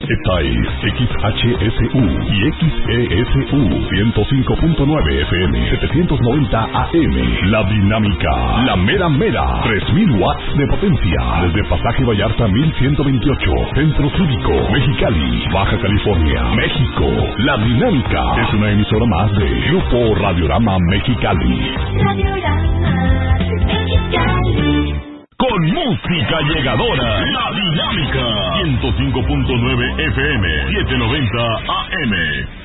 Esta es XHSU y XESU 105.9 FM, 790 AM. La Dinámica, la mera mera, 3000 watts de potencia. Desde Pasaje Vallarta 1128, Centro Cívico, Mexicali, Baja California, México. La Dinámica es una emisora más de Grupo Radiorama Mexicali. Radiorama Mexicali. Con música llegadora, La Dinámica, 105.9 FM, 790 AM.